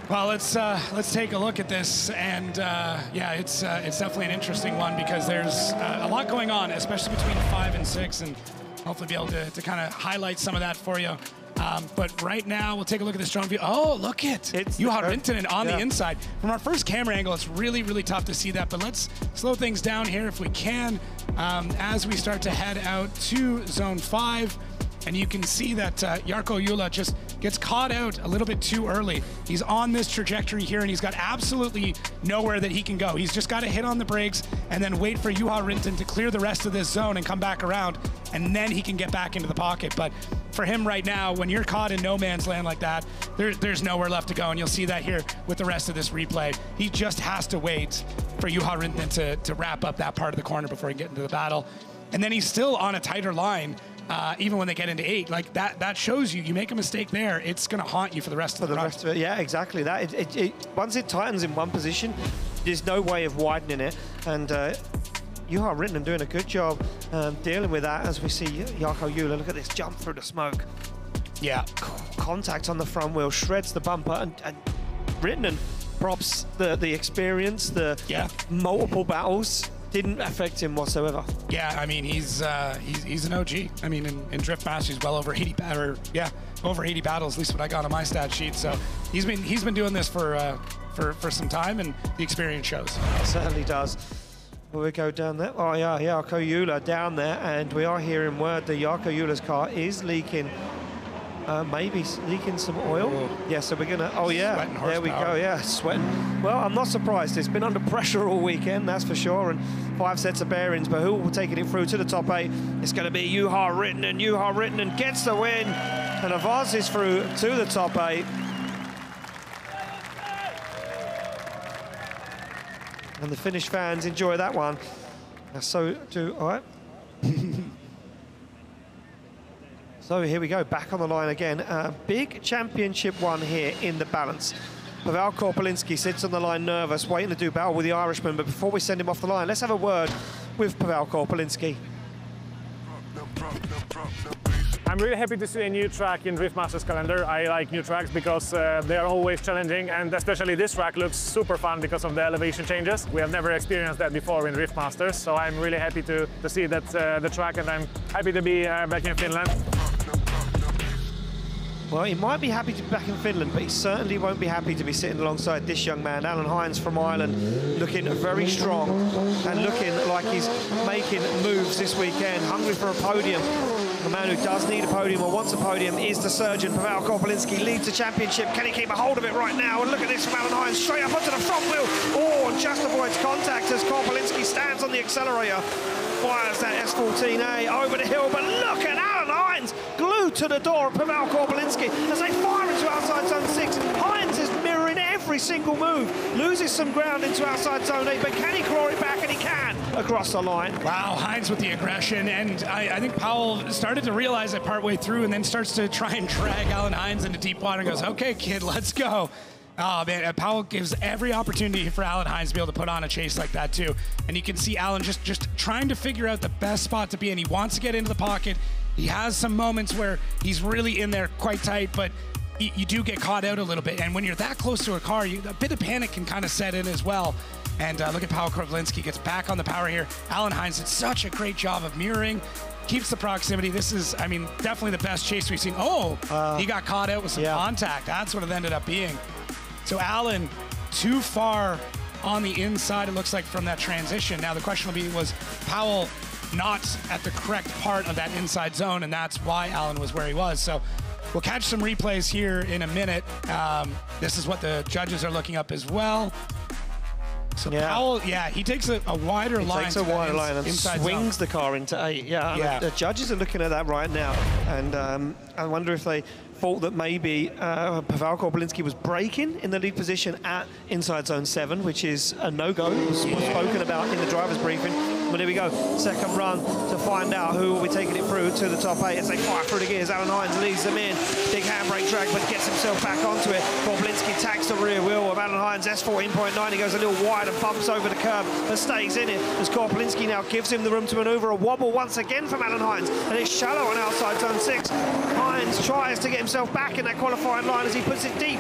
Well, let's take a look at this, and yeah, it's definitely an interesting one because there's a lot going on, especially between 5 and 6, and hopefully be able to kind of highlight some of that for you. But right now, we'll take a look at this drone view. Oh, look it! Juha Rintanen on the inside. From our first camera angle, it's really, really tough to see that, but let's slow things down here if we can as we start to head out to Zone 5. And you can see that Jarkko Juhla just gets caught out a little bit too early. He's on this trajectory here, and he's got absolutely nowhere that he can go. He's just got to hit on the brakes and then wait for Juha Rintanen to clear the rest of this zone and come back around, and then he can get back into the pocket. But for him right now, when you're caught in no man's land like that, there's nowhere left to go, and you'll see that here with the rest of this replay. He just has to wait for Juha Rintanen to wrap up that part of the corner before he can get into the battle. And then he's still on a tighter line. Even when they get into 8, like that shows you make a mistake there, it's going to haunt you for the rest of the run. Rest of it, yeah, exactly that. Once it tightens in one position, there's no way of widening it. And Juha Rintanen doing a good job dealing with that as we see Jarkko Juhla. Look at this jump through the smoke. Yeah. Contact on the front wheel, shreds the bumper, and Rintanen props the experience, the multiple battles. Didn't affect him whatsoever. Yeah, I mean he's an OG. I mean in Drift Masters, well over 80 over 80 battles, at least what I got on my stat sheet. So he's been doing this for some time, and the experience shows. It certainly does. Well, we go down there. Oh yeah, Jarkko Juhla down there, and we are hearing word that Jarkko Juhla's car is leaking. Maybe leaking some oil. Oh. Yeah, so we're gonna. Oh yeah, there we go. Yeah, sweating. Well, I'm not surprised. It's been under pressure all weekend, that's for sure. And 5 sets of bearings. But who will be taking it through to the top 8? It's going to be Juha Rintanen. Juha Rintanen gets the win and advances through to the top 8. And the Finnish fans enjoy that one. So do all right. So here we go, back on the line again. Big championship one here in the balance. Pavel Korpelinski sits on the line nervous, waiting to do battle with the Irishman, but before we send him off the line, let's have a word with Pavel Korpelinski. I'm really happy to see a new track in Drift Masters calendar. I like new tracks because they are always challenging, and especially this track looks super fun because of the elevation changes. We have never experienced that before in Drift Masters, so I'm really happy to see that the track, and I'm happy to be back in Finland. Well, he might be happy to be back in Finland, but he certainly won't be happy to be sitting alongside this young man, Alan Hines from Ireland, looking very strong and looking like he's making moves this weekend, hungry for a podium. The man who does need a podium or wants a podium is the surgeon. Pavel Korpelinski leads the championship. Can he keep a hold of it right now? And look at this from Alan Hines, straight up onto the front wheel. Oh, and just avoids contact as Korpelinski stands on the accelerator. Fires that S14A over the hill, but look at Alan Hines glued to the door of Pavel Korpelinski as they fire into outside zone 6. Hines is mirroring every single move, loses some ground into outside zone 8, but can he claw it back? And he can across the line. Wow, Hines with the aggression, and I think Powell started to realize it partway through and then starts to try and drag Alan Hines into deep water and goes, okay, kid, let's go. Oh, man, Powell gives every opportunity for Alan Hines to be able to put on a chase like that, too. And you can see Alan just trying to figure out the best spot to be in. He wants to get into the pocket. He has some moments where he's really in there quite tight, but you do get caught out a little bit. And when you're that close to a car, a bit of panic can kind of set in as well. And look at Pavel Korpelinski, gets back on the power here. Alan Hines did such a great job of mirroring, keeps the proximity. This is, I mean, definitely the best chase we've seen. Oh, he got caught out with some contact. That's what it ended up being. So Alan, too far on the inside, it looks like, from that transition. Now the question will be, was Powell not at the correct part of that inside zone, and that's why Alan was where he was. So we'll catch some replays here in a minute. This is what the judges are looking up as well. So Powell, he takes a wider line. Takes a wider line and swings the car into 8. The judges are looking at that right now, and I wonder if they thought that maybe Pavel Korpelinski was braking in the lead position at inside zone 7, which is a no-go. It was spoken about in the driver's briefing. Well, here we go, second run to find out who will be taking it through to the top 8 as they fire through the gears. Alan Hines leads them in. Big handbrake drag, but gets himself back onto it. Korpelinski tags the rear wheel of Alan Hines, S14.9. He goes a little wide and bumps over the curb and stays in it as Korpelinski now gives him the room to manoeuvre. A wobble once again from Alan Hines, and it's shallow on outside zone 6. Hines tries to get himself back in that qualifying line as he puts it deep